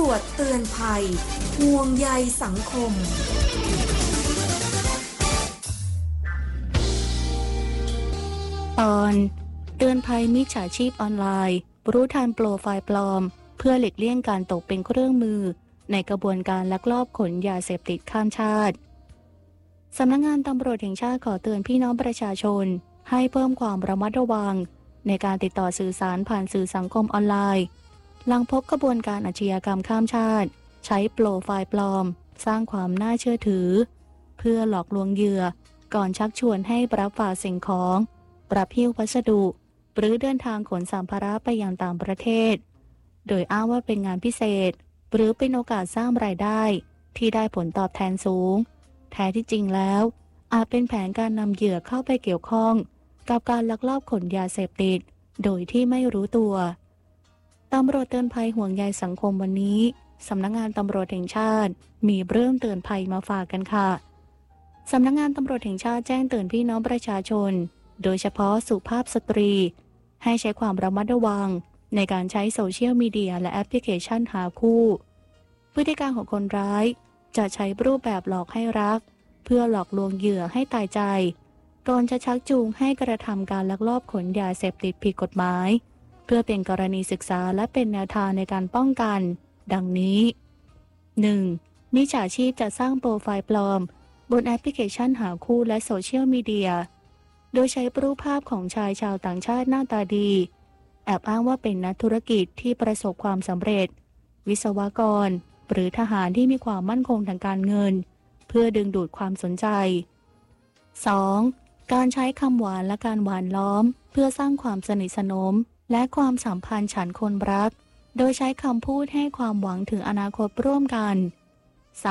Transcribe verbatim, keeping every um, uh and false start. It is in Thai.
รวจเตือนภัยห่วงใยสังคมตอนเตือนภัยมิจฉาชีพออนไลน์รู้ทันโปรไฟล์ปลอมเพื่อหลีกเลี่ยงการตกเป็นเครื่องมือในกระบวนการลักลอบขนยาเสพติดข้ามชาติสำนักงานตำรวจแห่งชาติขอเตือนพี่น้องประชาชนให้เพิ่มความระมัดระวังในการติดต่อสื่อสารผ่านสื่อสังคมออนไลน์หลังพบกระบวนการอาชญากรรมข้ามชาติใช้โปรไฟล์ปลอมสร้างความน่าเชื่อถือเพื่อหลอกลวงเหยื่อก่อนชักชวนให้รับฝากสิ่งของรับหิ้วพัสดุหรือเดินทางขนสัมภาระไปยังต่างประเทศโดยอ้างว่าเป็นงานพิเศษหรือเป็นโอกาสสร้างรายได้ที่ได้ผลตอบแทนสูงแท้ที่จริงแล้วอาจเป็นแผนการนำเหยื่อเข้าไปเกี่ยวข้องกับการลักลอบขนยาเสพติดโดยที่ไม่รู้ตัวตำรวจเตือนภัยห่วงใยสังคมวันนี้สำนักงานตำรวจแห่งชาติมีเรื่องเตือนภัยมาฝากกันค่ะสำนักงานตำรวจแห่งชาติแจ้งเตือนพี่น้องประชาชนโดยเฉพาะสุภาพสตรีให้ใช้ความระมัดระวังในการใช้โซเชียลมีเดียและแอปพลิเคชันหาคู่พฤติการของคนร้ายจะใช้รูปแบบหลอกให้รักเพื่อหลอกลวงเหยื่อให้ตายใจก่อนจะชักจูงให้กระทำการลักลอบขนยาเสพติดผิดกฎหมายเพื่อเป็นกรณีศึกษาและเป็นแนวทางในการป้องกันดังนี้ หนึ่ง. มิจฉาชีพจะสร้างโปรไฟล์ปลอมบนแอปพลิเคชันหาคู่และโซเชียลมีเดียโดยใช้รูปภาพของชายชาวต่างชาติหน้าตาดีแอบอ้างว่าเป็นนักธุรกิจที่ประสบความสำเร็จวิศวกรหรือทหารที่มีความมั่นคงทางการเงินเพื่อดึงดูดความสนใจ สอง. การใช้คำหวานและการหวานล้อมเพื่อสร้างความสนิทสนมและความสัมพันธ์ฉันคนรักโดยใช้คำพูดให้ความหวังถึงอนาคตร่วมกัน